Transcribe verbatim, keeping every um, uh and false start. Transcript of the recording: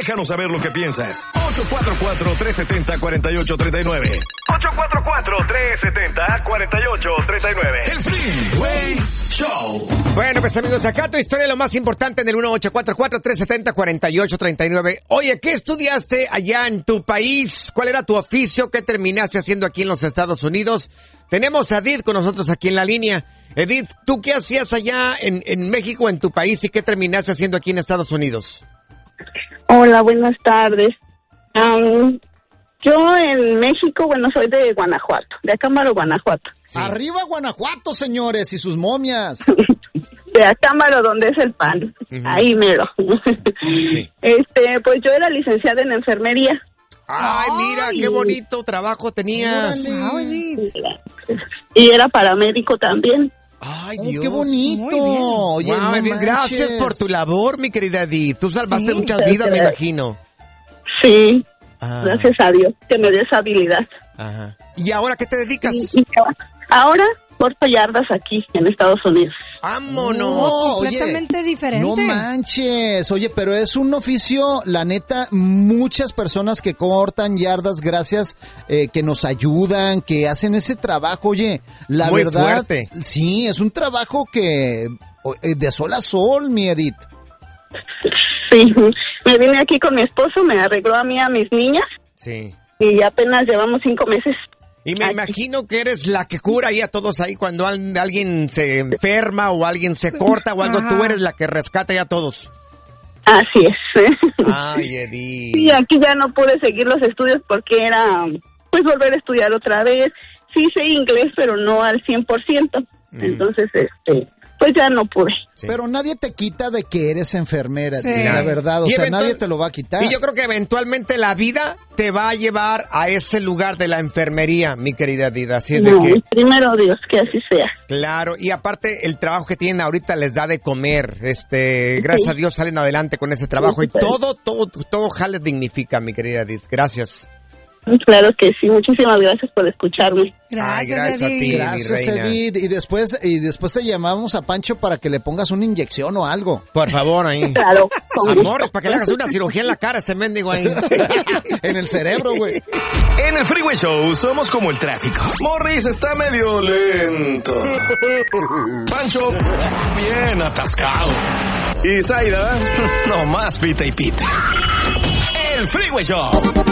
Déjanos saber lo que piensas. ocho cuatro cuatro, tres siete cero, cuatro ocho tres nueve. ocho cuatro cuatro, tres siete cero, cuatro ocho tres nueve. El Freeway Show. Bueno, pues amigos, acá tu historia, lo más importante en el uno ocho cuatro cuatro, tres siete cero, cuatro ocho tres nueve. Oye, ¿qué estudiaste allá en tu país? ¿Cuál era tu oficio? ¿Qué terminaste haciendo aquí en los Estados Unidos? Tenemos a Edith con nosotros aquí en la línea. Edith, ¿tú qué hacías allá en, en México, en tu país, y qué terminaste haciendo aquí en Estados Unidos? Hola, buenas tardes. Um, yo en México, bueno, soy de Guanajuato, de Acámbaro, Guanajuato. Sí. Arriba Guanajuato, señores, y sus momias. De Acámbaro, donde es el pan. Uh-huh. Ahí mero. Sí. Este, pues yo era licenciada en enfermería. Ay, mira, Ay. qué bonito trabajo tenías. Ay. Y era paramédico también. Ay, oh, Dios. Qué bonito. Oye, wow, Edith, gracias por tu labor, mi querida Edith. Tú salvaste sí, muchas vidas, me imagino. Sí, ah. gracias a Dios que me dio esa habilidad. Ajá. ¿Y ahora qué te dedicas? Y, y ahora corto yardas aquí en Estados Unidos. ¡Vámonos! No, completamente oye, diferente. No manches. Oye, pero es un oficio, la neta, muchas personas que cortan yardas, gracias, eh, que nos ayudan, que hacen ese trabajo. Oye, la Muy verdad, fuerte. Sí, es un trabajo que de sol a sol, mi Edith. Sí, me vine aquí con mi esposo, me arregló a mí a mis niñas. Sí. Y apenas llevamos cinco meses. Y me Ay. imagino que eres la que cura ahí a todos ahí cuando alguien se enferma o alguien se sí. corta o algo, Ajá. tú eres la que rescata ya a todos. Así es. Ay, Edith. Sí, aquí ya no pude seguir los estudios porque era, pues, volver a estudiar otra vez. Sí sé inglés, pero no al cien por ciento. Mm. Entonces, este... pues ya no pude. Sí. Pero nadie te quita de que eres enfermera, sí. la verdad, o y sea, nadie te lo va a quitar. Y yo creo que eventualmente la vida te va a llevar a ese lugar de la enfermería, mi querida Dida. Así es no, de que... primero Dios, que así sea. Claro, y aparte el trabajo que tienen ahorita les da de comer, este, gracias sí. a Dios salen adelante con ese trabajo sí, y todo, todo, todo jale dignifica, mi querida Dida. Gracias. Claro que sí, muchísimas gracias por escucharme. Gracias, Ay, gracias a ti, gracias, mi reina. Edith. Y después, y después te llamamos a Pancho para que le pongas una inyección o algo. Por favor, ahí. Claro. Amor, para que le hagas una cirugía en la cara a este mendigo ahí. En el cerebro, güey. En el Freeway Show somos como el tráfico. Morris está medio lento. Pancho, bien atascado. Y Zaida, nomás pita y pita. El Freeway Show.